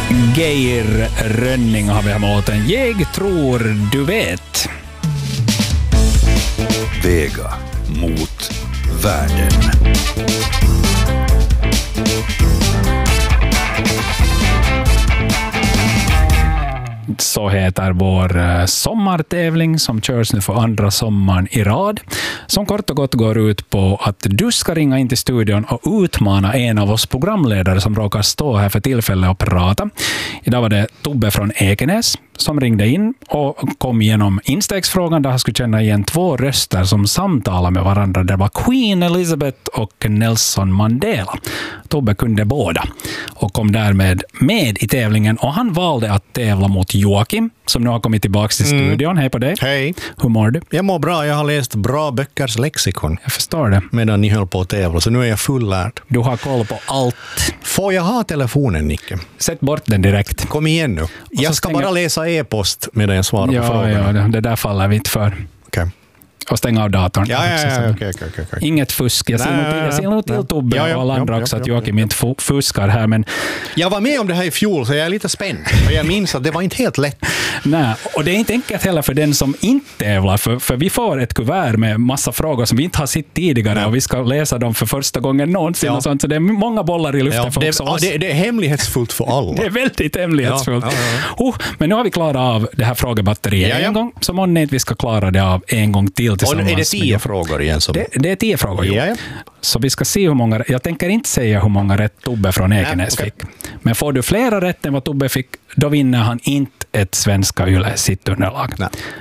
Geir Rönning har vi här med låten Jag tror du vet. Vega mot världen. Så heter vår sommartävling som körs nu för andra sommaren i rad. Som kort och gott går ut på att du ska ringa in till studion och utmana en av oss programledare som råkar stå här för tillfället och prata. Idag var det Tobbe från Ekenäs som ringde in och kom igenom instegsfrågan där han skulle känna igen två röster som samtalar med varandra. Det var Queen Elizabeth och Nelson Mandela. Tobbe kunde båda och kom därmed med i tävlingen, och han valde att tävla mot Joakim som nu har kommit tillbaka till studion. Hej på dig. Hej. Hur mår du? Jag mår bra. Jag har läst Bra böckers lexikon. Jag förstår det. Medan ni höll på att tävla, så nu är jag fullärd. Du har koll på allt. Får jag ha telefonen, Nicke? Sätt bort den direkt. Kom igen nu. Jag ska bara läsa e-post medan jag svarar på frågorna. Ja, det där faller vi inte för. Okej. Och stänga av datorn. Ja, okej. Inget fusk. Jag ser nog till Tobbe och alla andra också att Joakim inte fuskar här. Men jag var med om det här i fjol, så jag är lite spänd. Och jag minns att det var inte helt lätt. Nej, och det är inte enkelt heller för den som inte tävlar. För vi får ett kuvert med massa frågor som vi inte har sett tidigare. Och vi ska läsa dem för första gången någonsin. Och sånt, så det är många bollar i luften för också oss. Det är hemlighetsfullt för alla. Det är väldigt hemlighetsfullt. Men nu har vi klarat av det här frågebatteriet en gång. Så månne inte vi ska klara det av en gång till. Och är det 10 frågor igen? Det är 10 frågor. Ja. Så vi ska se hur många. Jag tänker inte säga hur många rätt Tobbe från Ekenäs fick. Men får du flera rätt än vad Tobbe fick, då vinner han inte ett Svenska Yle sitt underlag.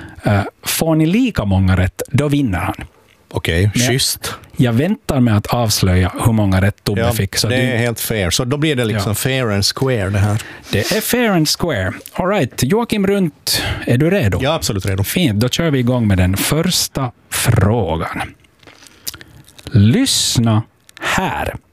Får ni lika många rätt, då vinner han. Okej, schysst. Jag väntar med att avslöja hur många rätt Tobbe fick. Så det är helt fair. Så då blir det liksom fair and square det här. Det är fair and square. All right. Joakim Runt, är du redo? Ja, absolut redo. Fint, då kör vi igång med den första frågan. Lyssna här.